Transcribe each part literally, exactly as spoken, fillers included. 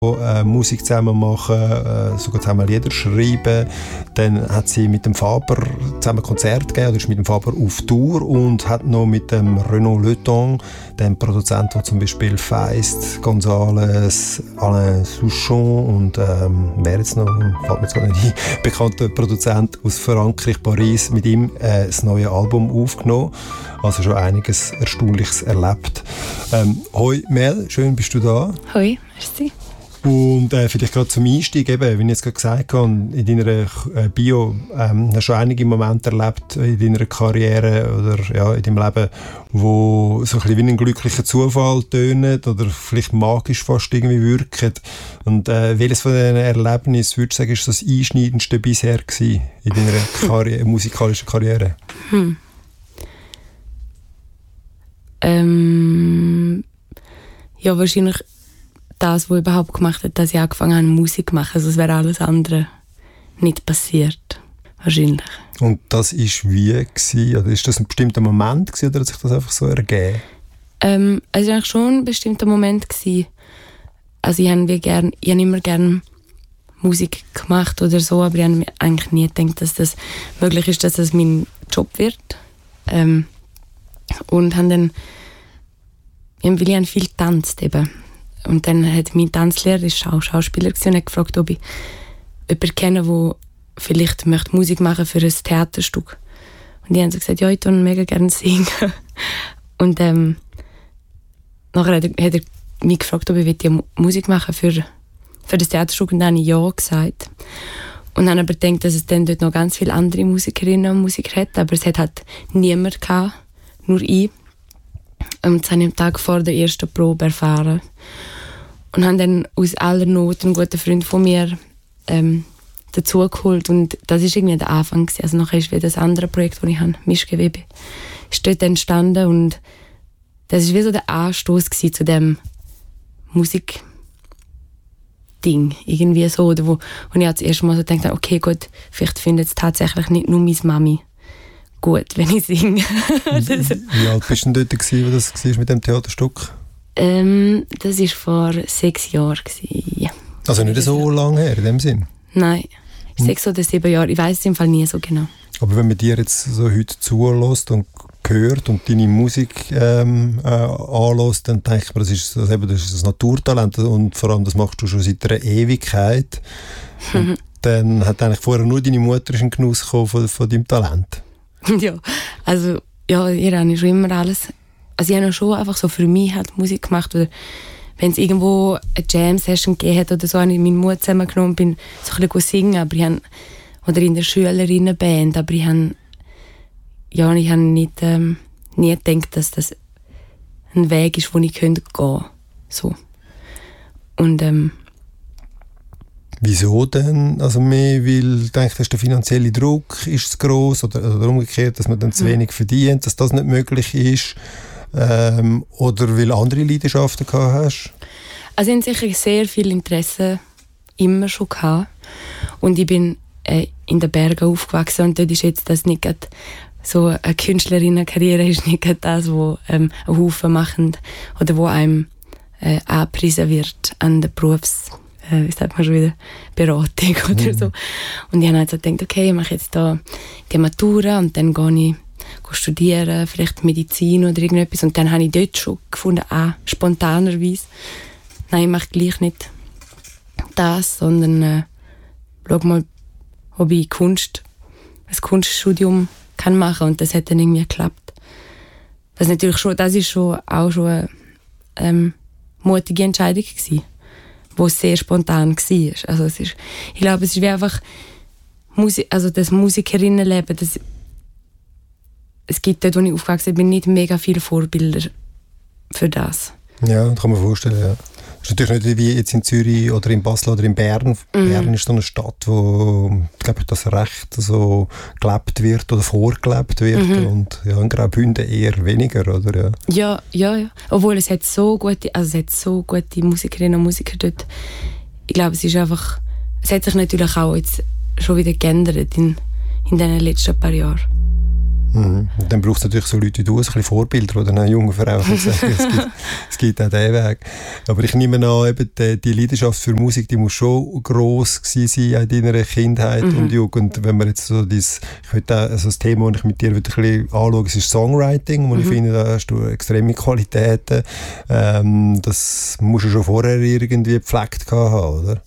Äh, Musik zusammen machen, äh, sogar zusammen Lieder schreiben. Dann hat sie mit dem Faber zusammen Konzert gegeben, oder ist mit dem Faber auf Tour und hat noch mit dem Renaud Leton, dem Produzent, der zum Beispiel Feist, Gonzales, Alain Souchon und ähm, wer jetzt noch, fällt mir jetzt gar nicht ein, bekannter Produzent aus Frankreich, Paris, mit ihm äh, das neue Album aufgenommen. Also schon einiges Erstaunliches erlebt. Ähm, hoi Mel, schön bist du da. Hoi, merci. Und äh, vielleicht gerade zum Einstieg, eben, wie ich jetzt gerade gesagt habe, in deiner äh, Bio ähm, hast du schon einige Momente erlebt in deiner Karriere oder ja, in deinem Leben, wo so ein bisschen wie ein glücklicher Zufall tönen oder vielleicht magisch fast irgendwie wirken. Und äh, welches von diesen Erlebnissen würdest du sagen, ist das einschneidendste bisher gewesen in deiner Karri- musikalischen Karriere? Hm. Ähm, ja, wahrscheinlich das, was überhaupt gemacht hat, dass ich angefangen habe, Musik zu machen. Also es wäre alles andere nicht passiert. Wahrscheinlich. Und das war wie? Gewesen? Oder ist das ein bestimmter Moment gewesen, oder hat sich das einfach so ergeben? Ähm, es war eigentlich schon ein bestimmter Moment gewesen. Also ich habe, wie gern, ich habe immer gerne Musik gemacht oder so, aber ich habe mir eigentlich nie gedacht, dass das möglich ist, dass das mein Job wird. Ähm, und habe dann, weil ich habe viel getanzt eben. Und dann hat mein Tanzlehrer, ist auch Schauspieler gewesen, und hat gefragt, ob ich jemanden kenne, der vielleicht möchte Musik machen für ein Theaterstück. Und die haben so gesagt, ja, ich tue mega gerne singen. Und ähm, nachher hat er, hat er mich gefragt, ob ich Musik machen für, für das Theaterstück, und dann habe ich ja gesagt. Und dann aber gedacht, dass es dann dort noch ganz viele andere Musikerinnen und Musiker hat, aber es hat halt niemand gehabt, nur ich. Und das habe ich am Tag vor der ersten Probe erfahren. Und habe dann aus aller Not einen guten Freund von mir ähm, dazugeholt. Und das war irgendwie der Anfang. Also nachher ist wieder das andere Projekt, das ich habe, Mischgewebe, ist dort entstanden. Und das war wie so der Anstoß zu dem Musikding. Irgendwie so, oder wo, wo ich das erste Mal so gedacht habe, okay, gut, vielleicht findet es tatsächlich nicht nur meine Mami gut, wenn ich singe. Wie alt bist du denn dort, als das war mit dem Theaterstück? Ähm, das war vor sechs Jahren. Also nicht so lange her, in dem Sinn? Nein, sechs oder sieben Jahre. Ich weiss es im Fall nie so genau. Aber wenn man dir jetzt so heute zulässt und hört und deine Musik ähm, äh, anlässt, dann denkt man, das ist, das, eben, das ist das Naturtalent und vor allem das machst du schon seit einer Ewigkeit. Und dann hat eigentlich vorher nur deine Mutter in Genuss gekommen von, von deinem Talent. Ja, also ja, ich habe schon immer alles, also ich habe schon einfach so für mich halt Musik gemacht, oder wenn es irgendwo eine Jam-Session gegeben hat oder so, habe ich meinen Mut zusammengenommen und bin so ein bisschen singen, aber ich habe, oder in der Schülerinnenband, aber ich habe, ja, ich habe nicht, ähm, nie gedacht, dass das ein Weg ist, wo ich gehen könnte, so. Und ähm, wieso denn? Also mehr, weil denkt, hast der finanzielle Druck ist zu gross oder, oder umgekehrt, dass man dann zu wenig verdient, dass das nicht möglich ist, ähm, oder weil andere Leidenschaften gehabt hast? Also ich hatte sicher sehr viel Interesse immer schon gehabt. Und ich bin äh, in den Bergen aufgewachsen und dort ist jetzt das nicht gerade so eine Künstlerinnenkarriere ist nicht gerade das, wo ähm, ein Haufen machen oder wo einem äh, angepriesen wird an der Berufs Äh, wie sagt man schon wieder, Beratung oder so. Und ich habe halt so gedacht, okay, ich mache jetzt da die Matura und dann gehe ich gehe studieren, vielleicht Medizin oder irgendetwas. Und dann habe ich dort schon gefunden, ah, spontanerweise, nein, ich mache gleich nicht das, sondern äh, schau mal, ob ich Kunst, ein Kunststudium kann machen. Und das hat dann irgendwie geklappt. Das, natürlich schon, das ist schon auch schon eine ähm, mutige Entscheidung gewesen, wo es sehr spontan war. Also es ist, ich glaube, es ist wie einfach Musik, also das Musikerinnenleben, das, es gibt dort, wo ich aufgewachsen bin, nicht mega viele Vorbilder für das. Ja, das kann man vorstellen, ja. Das ist natürlich nicht wie jetzt in Zürich oder in Basel oder in Bern. Mm. Bern ist so eine Stadt, wo, glaube ich, das Recht so gelebt wird oder vorgelebt wird. Mm-hmm. Und ja, in Graubünden eher weniger, oder? Ja, ja, ja. ja. Obwohl es hat so gute, also es hat so gute Musikerinnen und Musiker dort. Ich glaube, es ist einfach, es hat sich natürlich auch jetzt schon wieder geändert in, in den letzten paar Jahren. Mhm. Und dann braucht es natürlich so Leute wie du, ein bisschen Vorbilder, die dann jungen Frauen sagen, es gibt, es gibt auch diesen Weg. Aber ich nehme an, eben die, die Leidenschaft für Musik, die muss schon gross gewesen sein in deiner Kindheit mhm. und Jugend. Wenn man jetzt so dieses, ich würde auch, also das Thema, das ich mit dir ein bisschen anschaue, es ist Songwriting, wo mhm. ich finde, da hast du extreme Qualitäten. Ähm, das musst du schon vorher irgendwie gepflegt haben, oder?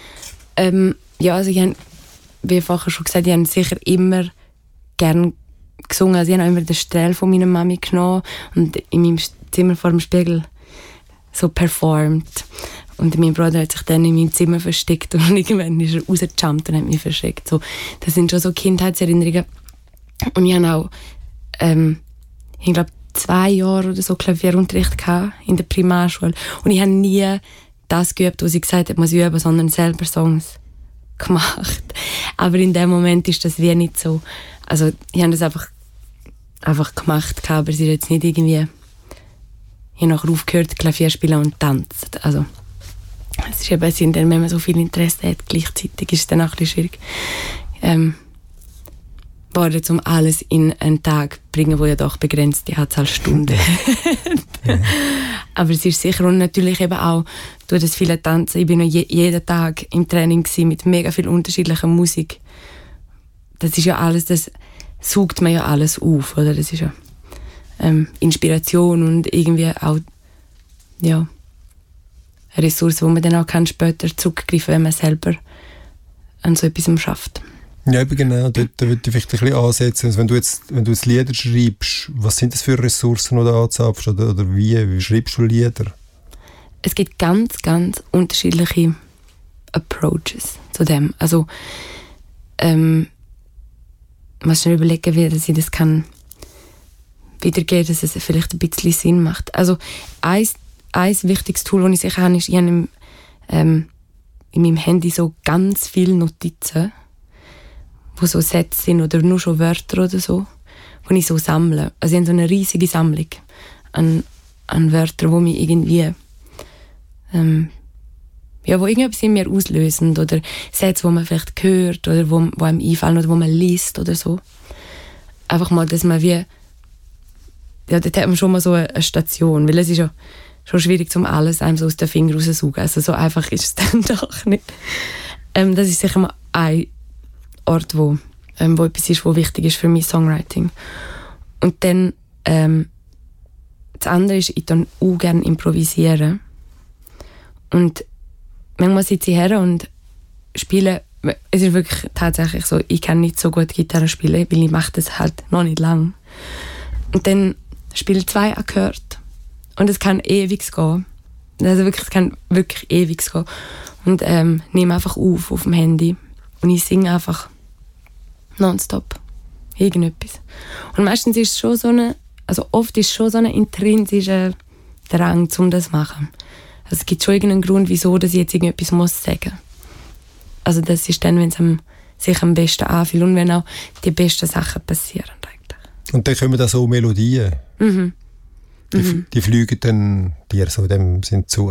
Ähm, ja, also ich habe, wie vorher schon gesagt, ich habe sicher immer gerne gesungen. Also ich habe immer den Strahl von meiner Mami genommen und in meinem Zimmer vor dem Spiegel so performt. Und mein Bruder hat sich dann in meinem Zimmer versteckt und irgendwann ist er rausgejumpt und hat mich versteckt. So, das sind schon so Kindheitserinnerungen. Und ich habe auch, ähm, ich glaube, zwei Jahre oder so Klavierunterricht gehabt in der Primarschule. Und ich habe nie das geübt, was sie gesagt hat, muss ich üben, sondern selber Songs gemacht. Aber in dem Moment ist das wie nicht so. Also ich habe das einfach, einfach gemacht, aber es ist jetzt nicht irgendwie, ich habe nachher aufgehört, Klavier spielen und tanzt. Also es ist eben, wenn man so viel Interesse hat, gleichzeitig ist es dann auch ein bisschen schwierig. Ähm, Worden, um alles in einen Tag zu bringen, wo ja doch begrenzte Anzahl Stunden hat. Aber es ist sicher, und natürlich eben auch durch das viele Tanzen, ich bin je, jeden Tag im Training gewesen, mit mega viel unterschiedlicher Musik. Das ist ja alles, das saugt man ja alles auf, oder? Das ist ja ähm, Inspiration und irgendwie auch ja, eine Ressource, wo man dann auch kann später zurückgreifen kann, wenn man selber an so etwas schafft. Ja, eben genau, dort würde ich vielleicht ein bisschen ansetzen. Also wenn du jetzt, wenn du jetzt Lieder schreibst, was sind das für Ressourcen, die du anzapfst, oder, oder wie, wie schreibst du Lieder? Es gibt ganz, ganz unterschiedliche Approaches zu dem. Also, ähm, man muss schon überlegen, wie ich das kann wiedergeben, dass es vielleicht ein bisschen Sinn macht. Also, ein, ein wichtiges Tool, das ich sicher habe, ist, ich habe im, ähm, in meinem Handy so ganz viele Notizen, wo so Sätze sind oder nur schon Wörter oder so, die ich so sammle. Also ich habe so eine riesige Sammlung an, an Wörtern, die mich irgendwie ähm, ja, wo irgendetwas in mir auslösen oder Sätze, die man vielleicht hört oder wo, wo einem einfallen oder wo man liest oder so. Einfach mal, dass man wie ja, dort hat man schon mal so eine Station, weil es ist ja schon schwierig, um alles einem so aus den Fingern rauszusaugen. Also so einfach ist es dann doch nicht. Ähm, das ist sicher mal ein Ort, wo, ähm, wo etwas ist, wo wichtig ist für mein Songwriting. Und dann ähm, das andere ist, ich tue auch gerne improvisieren. Und manchmal sitze ich her und spiele. Es ist wirklich tatsächlich so, ich kann nicht so gut Gitarre spielen, weil ich mache das halt noch nicht lang. Und dann spiele ich zwei Akkorde und es kann ewig gehen. Also wirklich, es kann wirklich ewig gehen. Und ähm, nehme einfach auf auf dem Handy und ich singe einfach nonstop irgendetwas. Und meistens ist es schon so eine, also oft ist es schon so ein intrinsischer Drang, um das zu machen. Also es gibt schon irgendeinen Grund, wieso dass ich jetzt irgendetwas muss sagen. Also das ist dann, wenn es am, sich am besten anfühlt und wenn auch die besten Sachen passieren eigentlich. Und dann kommen da so Melodien. Mhm. Die, mhm. die fliegen dann dir so in dem Sinn zu.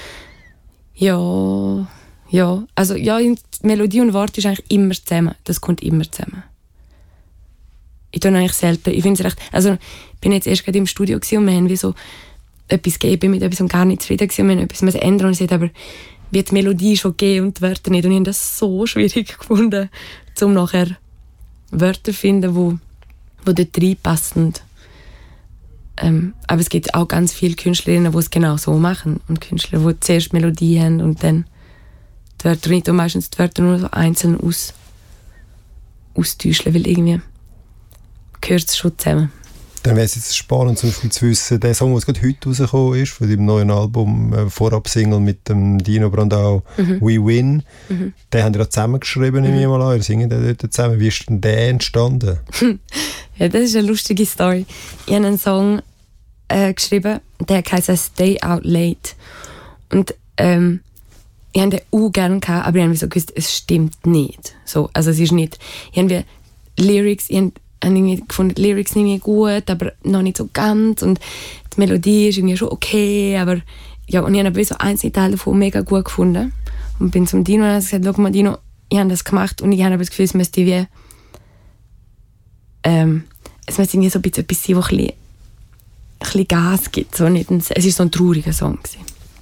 Ja, ja. Also ja, Melodie und Wort ist eigentlich immer zusammen. Das kommt immer zusammen. Ich tue eigentlich selten. Ich finde es recht. Also ich bin jetzt erst gerade im Studio gewesen und wir haben wie so etwas gegeben mit etwas und gar nicht zufrieden gewesen. Wir haben etwas müssen ändern und ich sagte, aber wie die Melodie schon gegeben und die Wörter nicht. Und ich habe das so schwierig gefunden, um nachher Wörter zu finden, wo, wo dort reinpassen. Ähm, aber es gibt auch ganz viele Künstlerinnen, die es genau so machen. Und Künstler, die zuerst Melodie haben und dann die Wörter nicht. Und meistens die Wörter nur so einzeln aus, austäuschen, weil irgendwie gehört es schon zusammen. Dann wäre es jetzt spannend, zum Beispiel zu wissen, der Song, der gerade heute rausgekommen ist, von deinem neuen Album, äh, Vorab-Single mit dem Dino Brandau, mhm. «We Win», mhm. den haben wir zusammengeschrieben, nehme ich mal an. Ihr singt dort zusammen. Wie ist denn der entstanden? Ja, das ist eine lustige Story. Ich habe einen Song äh, geschrieben, der heisst «Stay Out Late». Und ähm, ich habe den auch gerne gehabt, aber ich habe so gewusst, es stimmt nicht. So, also es ist nicht... Ich habe Lyrics... Ich habe Ich fand die Lyrics nicht gut, aber noch nicht so ganz. Und die Melodie ist irgendwie schon okay, aber ja, und ich habe so einzelne Teile davon mega gut gefunden. Und bin zum Dino und habe gesagt, schau mal Dino, ich habe das gemacht und ich habe das Gefühl, es müsste wie ähm, es muss irgendwie so ein bisschen etwas sein, das ein bisschen, ein bisschen Gas gibt. So nicht ein, es war so ein trauriger Song gewesen.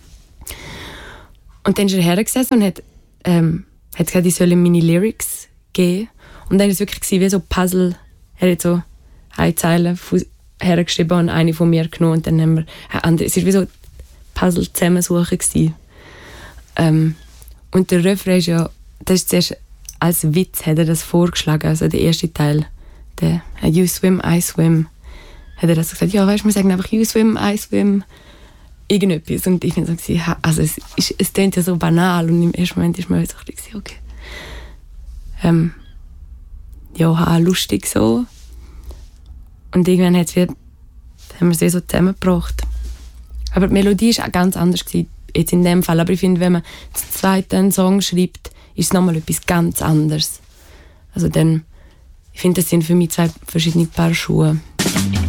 Und dann ist er hergesessen und hat, ähm, hat gesagt, ich soll ihm meine Lyrics geben. Und dann war es wirklich wie so ein Puzzle. Er hat so eine Zeile hergeschrieben und eine von mir genommen. Und dann haben wir eine andere. Es war wie so ein Puzzle zusammensuchen gewesen. Ähm, und der Refrain ist ja, das ist zuerst als Witz hat er das vorgeschlagen, also der erste Teil, der You swim, I swim, hat er das gesagt, ja, weißt du, wir sagen einfach You swim, I swim, irgendetwas. Und ich finde so, also es, ist, es klingt ja so banal und im ersten Moment ist man so richtig, okay, ähm, ja, lustig so. Und irgendwann hat's wieder, haben wir es so zusammengebracht. Aber die Melodie war auch ganz anders gewesen, jetzt in dem Fall. Aber ich finde, wenn man zum zweiten einen Song schreibt, ist es nochmal etwas ganz anderes. Also dann, ich finde, das sind für mich zwei verschiedene Paar Schuhe.